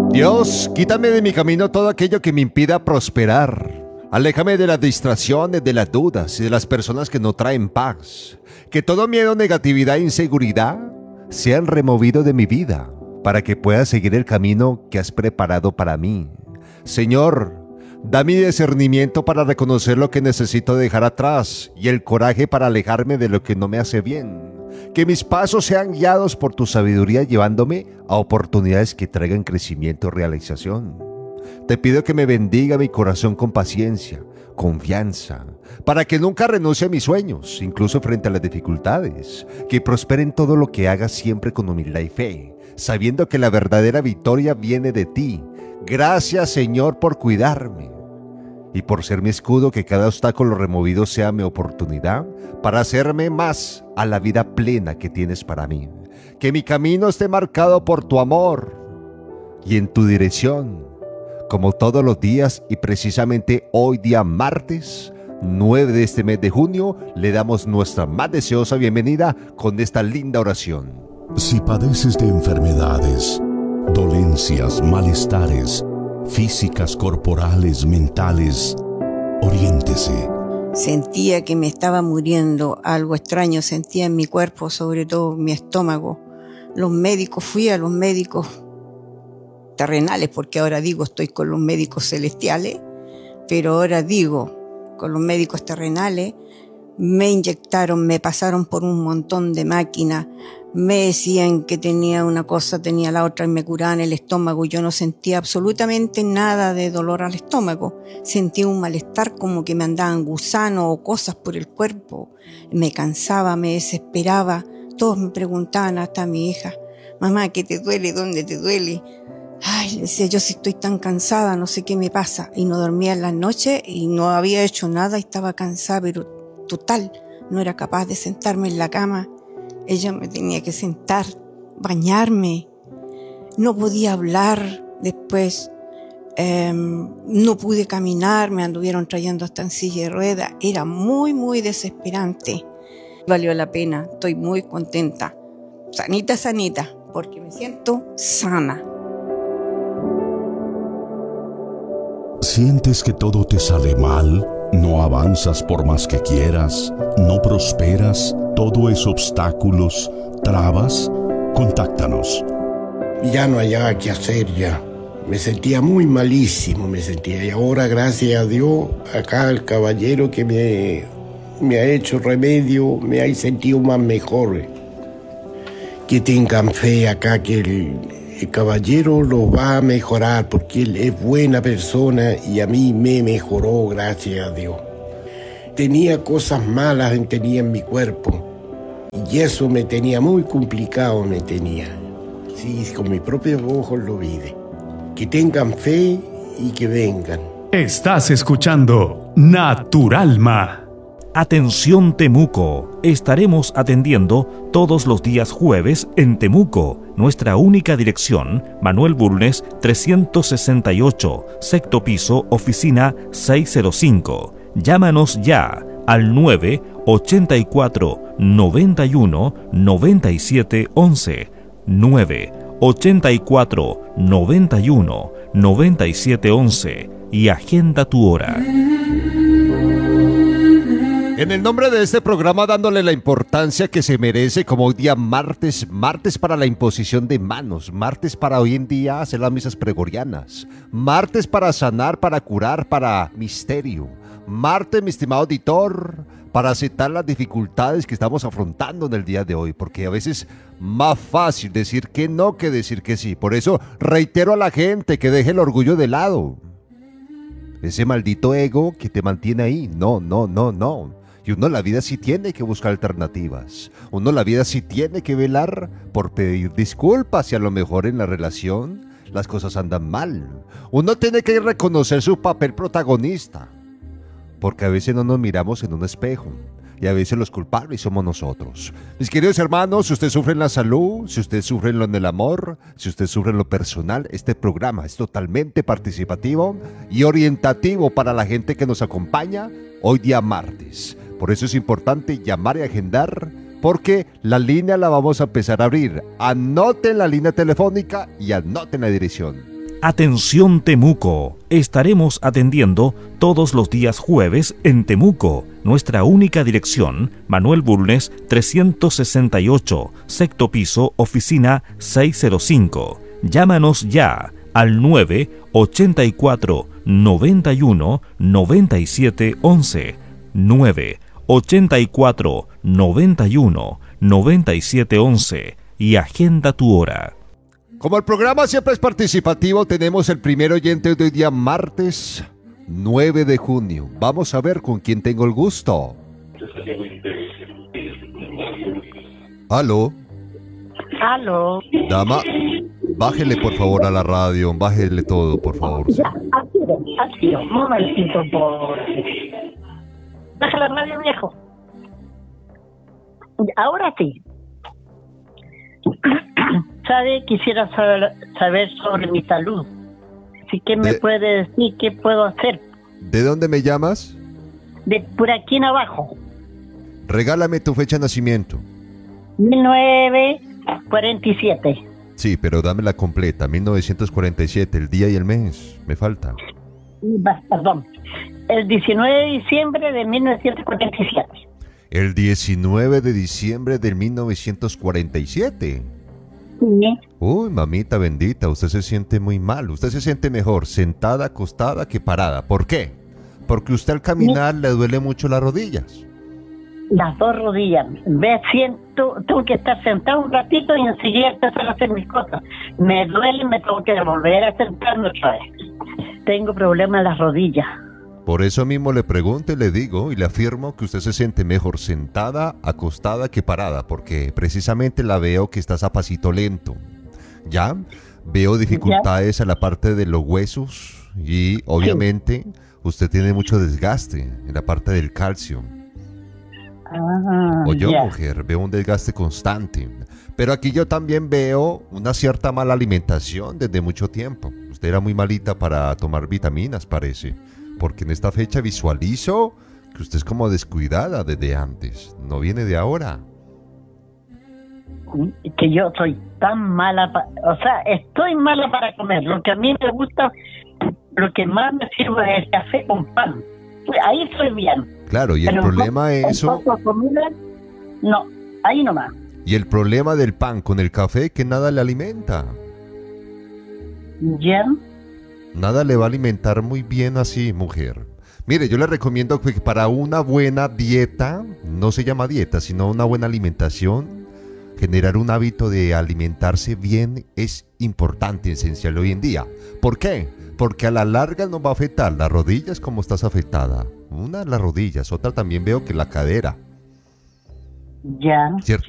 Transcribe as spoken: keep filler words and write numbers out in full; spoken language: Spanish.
Dios, quítame de mi camino todo aquello que me impida prosperar. Aléjame de las distracciones, de las dudas y de las personas que no traen paz. Que todo miedo, negatividad e inseguridad sean removidos de mi vida para que pueda seguir el camino que has preparado para mí. Señor, da mi discernimiento para reconocer lo que necesito dejar atrás y el coraje para alejarme de lo que no me hace bien. Que mis pasos sean guiados por tu sabiduría, llevándome a oportunidades que traigan crecimiento y realización. Te pido que me bendiga mi corazón con paciencia, confianza, para que nunca renuncie a mis sueños, incluso frente a las dificultades. Que prospere en todo lo que haga, siempre con humildad y fe, sabiendo que la verdadera victoria viene de ti. Gracias, Señor, por cuidarme y por ser mi escudo. Que cada obstáculo removido sea mi oportunidad para hacerme más a la vida plena que tienes para mí. Que mi camino esté marcado por tu amor y en tu dirección, como todos los días, y precisamente hoy, día martes nueve de este mes de junio, le damos nuestra más deseosa bienvenida con esta linda oración. Si padeces de enfermedades, dolencias, malestares, físicas, corporales, mentales, oriéntese. Sentía que me estaba muriendo, algo extraño sentía en mi cuerpo, sobre todo en mi estómago. Los médicos, fui a los médicos terrenales, porque ahora digo estoy con los médicos celestiales, pero ahora digo con los médicos terrenales. Me inyectaron, me pasaron por un montón de máquinas, me decían que tenía una cosa, tenía la otra, y me curaban el estómago. Yo no sentía absolutamente nada de dolor al estómago. Sentía un malestar, como que me andaban gusanos o cosas por el cuerpo. Me cansaba, me desesperaba. Todos me preguntaban, hasta mi hija: mamá, ¿qué te duele? ¿Dónde te duele? Ay, le decía yo, si estoy tan cansada, no sé qué me pasa. Y no dormía en las noches y no había hecho nada y estaba cansada, pero total, no era capaz de sentarme en la cama. Ella me tenía que sentar, bañarme. No podía hablar después. Eh, no pude caminar, me anduvieron trayendo hasta en silla de ruedas. Era muy, muy desesperante. Valió la pena, estoy muy contenta. Sanita, sanita, porque me siento sana. ¿Sientes que todo te sale mal? ¿No avanzas por más que quieras? ¿No prosperas? ¿Todo es obstáculos, trabas? Contáctanos. Ya no hallaba qué hacer ya. Me sentía muy malísimo, me sentía. Y ahora, gracias a Dios, acá el caballero que me, me ha hecho remedio, me ha sentido más mejor. Que tengan fe acá, que el, el caballero lo va a mejorar, porque él es buena persona y a mí me mejoró, gracias a Dios. Tenía cosas malas, tenía en mi cuerpo, y eso me tenía muy complicado, me tenía. Sí, con mis propios ojos lo vi. Que tengan fe y que vengan. Estás escuchando Naturalma. Atención Temuco, estaremos atendiendo todos los días jueves en Temuco. Nuestra única dirección, Manuel Bulnes trescientos sesenta y ocho, sexto piso, oficina seiscientos cinco. Llámanos ya al nueve ochenta y cuatro, noventa y uno, noventa y siete once, nueve ochenta y cuatro, noventa y uno, noventa y siete once y agenda tu hora. En el nombre de este programa, dándole la importancia que se merece, como hoy día martes, martes para la imposición de manos, martes para hoy en día hacer las misas gregorianas, martes para sanar, para curar, para misterio, martes, mi estimado auditor, para aceptar las dificultades que estamos afrontando en el día de hoy, porque a veces más fácil decir que no que decir que sí. Por eso reitero a la gente que deje el orgullo de lado, ese maldito ego que te mantiene ahí. No, no, no, no. Y uno en la vida sí tiene que buscar alternativas. Uno en la vida sí tiene que velar por pedir disculpas si a lo mejor en la relación las cosas andan mal. Uno tiene que reconocer su papel protagonista, porque a veces no nos miramos en un espejo y a veces los culpables somos nosotros. Mis queridos hermanos, si usted sufre en la salud, si usted sufre en lo del amor, si usted sufre en lo personal, este programa es totalmente participativo y orientativo para la gente que nos acompaña hoy día martes. Por eso es importante llamar y agendar, porque la línea la vamos a empezar a abrir. Anoten la línea telefónica y anoten la dirección. Atención Temuco, estaremos atendiendo todos los días jueves en Temuco. Nuestra única dirección, Manuel Bulnes trescientos sesenta y ocho, sexto piso, oficina seiscientos cinco. Llámanos ya al nueve ochenta y cuatro, noventa y uno, noventa y siete once. nueve ochenta y cuatro, noventa y uno, noventa y siete once y agenda tu hora. Como el programa siempre es participativo, tenemos el primer oyente de hoy día, martes nueve de junio. Vamos a ver con quién tengo el gusto. ¿Aló? Aló. Dama, bájele por favor a la radio, bájele todo, por favor. Ya, así, así, un momentito, por... Baja la radio, viejo. Ahora sí. ¿Sabe? Quisiera saber, saber sobre mi salud. Así que me De- puede decir qué puedo hacer. ¿De dónde me llamas? De por aquí en abajo. Regálame tu fecha de nacimiento. mil novecientos cuarenta y siete. Sí, pero dame la completa, mil novecientos cuarenta y siete, el día y el mes, me falta. Va, Perdón. El diecinueve de diciembre de mil novecientos cuarenta y siete. El diecinueve de diciembre de mil novecientos cuarenta y siete. Sí. Uy, mamita bendita, usted se siente muy mal. Usted se siente mejor sentada, acostada que parada. ¿Por qué? Porque usted al caminar le duele mucho las rodillas. Las dos rodillas. Ve, siento, tengo que estar sentado un ratito y enseguida empezar a hacer mis cosas. Me duele y me tengo que volver a sentarme otra vez. Tengo problemas en las rodillas. Por eso mismo le pregunto y le digo y le afirmo que usted se siente mejor sentada, acostada que parada, porque precisamente la veo que estás a pasito lento. ¿Ya? Veo dificultades a la parte de los huesos y obviamente usted tiene mucho desgaste en la parte del calcio. Ah, O yo, ya. mujer, veo un desgaste constante. Pero aquí yo también veo una cierta mala alimentación desde mucho tiempo. Usted era muy malita para tomar vitaminas, parece. Porque en esta fecha visualizo que usted es como descuidada desde antes. No viene de ahora. Que yo soy tan mala, pa- o sea, estoy mala para comer. Lo que a mí me gusta, lo que más me sirve es el café con pan. Ahí estoy bien. Claro, y el Pero problema un poco- es eso. un poco de comida, no, ahí nomás. Y el problema del pan con el café que nada le alimenta. Ya. Nada le va a alimentar muy bien así, mujer. Mire, yo le recomiendo que para una buena dieta, no se llama dieta, sino una buena alimentación, generar un hábito de alimentarse bien es importante, esencial hoy en día. ¿Por qué? Porque a la larga nos va a afectar las rodillas como estás afectada. Una las rodillas, otra también veo que la cadera, Ya. ¿cierto?